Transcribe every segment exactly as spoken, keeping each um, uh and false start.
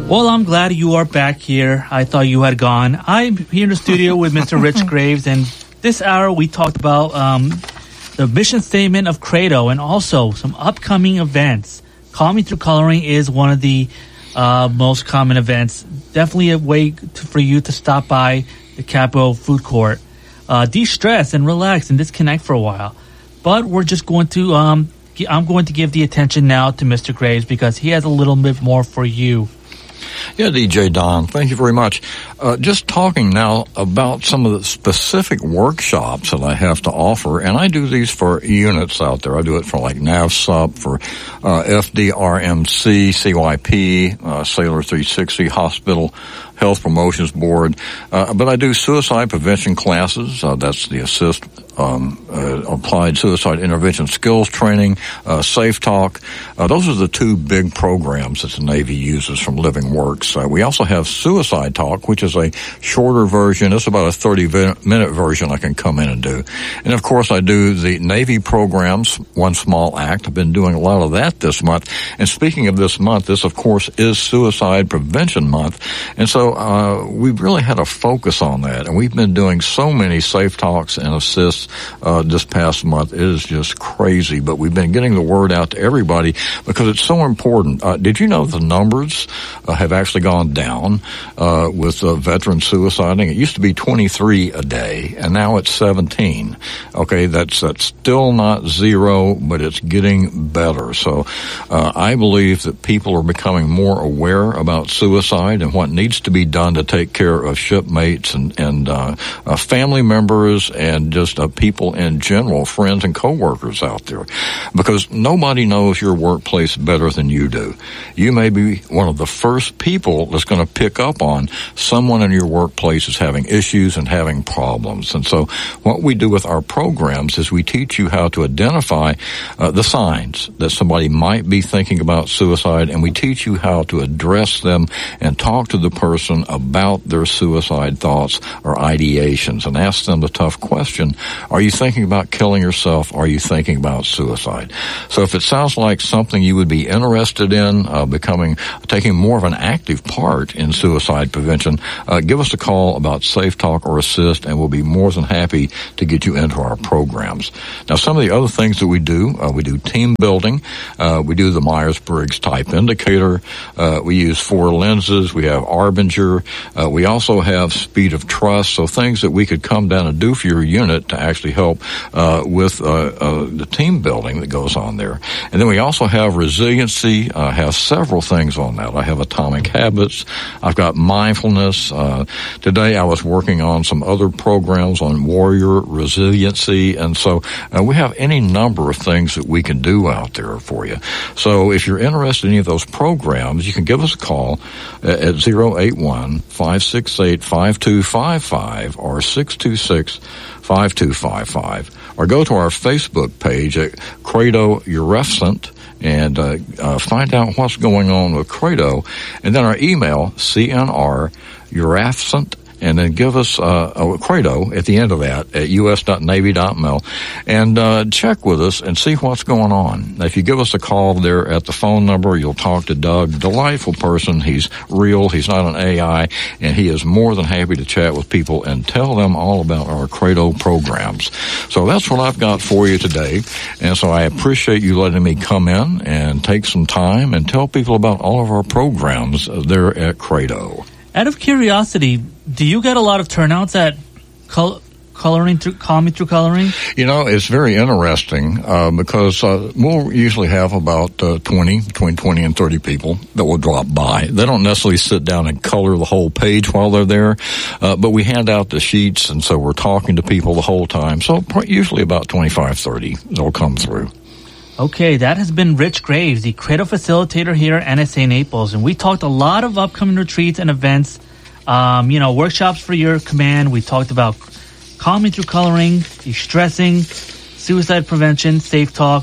Well, I'm glad you are back here. I thought you had gone. I'm here in the studio with Mister Rich Graves, and this hour we talked about um, the mission statement of Credo and also some upcoming events. Call Me Through Coloring is one of the uh, most common events. Definitely a way to, for you to stop by the Capitol Food Court, uh, de-stress and relax and disconnect for a while. But we're just going to, um, I'm going to give the attention now to Mister Graves because he has a little bit more for you. Yeah, D J Don, thank you very much. Uh, just talking now about some of the specific workshops that I have to offer, and I do these for units out there. I do it for like NAVSUP, for uh, F D R M C, C Y P, uh, Sailor three sixty, Hospital Health Promotions Board, uh, but I do suicide prevention classes. Uh, that's the assist um, uh, applied suicide intervention skills training, uh, Safe Talk. Uh, those are the two big programs that the Navy uses from Living Works. Uh, we also have Suicide Talk, which is a shorter version. It's about a thirty minute version I can come in and do. And of course, I do the Navy programs, One Small Act. I've been doing a lot of that this month. And speaking of this month, this of course is Suicide Prevention Month. And so Uh, we've really had a focus on that, and we've been doing so many safe talks and assists uh, this past month. It is just crazy, but we've been getting the word out to everybody because it's so important. Uh, did you know the numbers uh, have actually gone down uh, with uh, veteran suiciding? It used to be twenty-three a day, and now it's seventeen. Okay, that's that's still not zero, but it's getting better. So uh, I believe that people are becoming more aware about suicide and what needs to be done to take care of shipmates and, and uh, uh, family members and just uh, people in general, friends and coworkers out there. Because nobody knows your workplace better than you do. You may be one of the first people that's going to pick up on someone in your workplace is having issues and having problems. And so what we do with our programs is we teach you how to identify uh, the signs that somebody might be thinking about suicide, and we teach you how to address them and talk to the person about their suicide thoughts or ideations and ask them the tough question, are you thinking about killing yourself? Are you thinking about suicide? So if it sounds like something you would be interested in, uh, becoming, taking more of an active part in suicide prevention, uh, give us a call about Safe Talk or Assist, and we'll be more than happy to get you into our programs. Now, some of the other things that we do, uh, we do team building, uh, we do the Myers-Briggs Type Indicator, uh, we use four lenses, we have Arbinger. Uh, we also have Speed of Trust, so things that we could come down and do for your unit to actually help uh, with uh, uh, the team building that goes on there. And then we also have Resiliency. I uh, have several things on that. I have Atomic Habits. I've got Mindfulness. Uh, today I was working on some other programs on Warrior Resiliency, and so uh, we have any number of things that we can do out there for you. So if you're interested in any of those programs, you can give us a call at zero eight one, five six eight, five two five five or six two six, five two five five, or go to our Facebook page at Credo Eurescent and uh, uh, find out what's going on with Credo, and then our email, C N R Eurescent, and then give us uh, a Credo at the end of that at u s dot navy dot mil, and uh, check with us and see what's going on. Now, if you give us a call there at the phone number, you'll talk to Doug. Delightful person. He's real. He's not an A I, and he is more than happy to chat with people and tell them all about our Credo programs. So that's what I've got for you today, and so I appreciate you letting me come in and take some time and tell people about all of our programs there at Credo. Out of curiosity, do you get a lot of turnouts at col- coloring through, Call Me Through Coloring? You know, it's very interesting uh, because uh, we'll usually have about uh, twenty, between twenty and thirty people that will drop by. They don't necessarily sit down and color the whole page while they're there, uh, but we hand out the sheets, and so we're talking to people the whole time. So usually about twenty-five, thirty they'll come through. Okay, that has been Rich Graves, the Credo Facilitator here at N S A Naples. And we talked a lot of upcoming retreats and events, um, you know, workshops for your command. We talked about Call Me Through Coloring, de-stressing, suicide prevention, Safe Talk.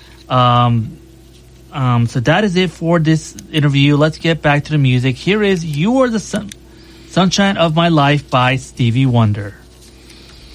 Um, um, so that is it for this interview. Let's get back to the music. Here is You Are the Sun- Sunshine of My Life by Stevie Wonder.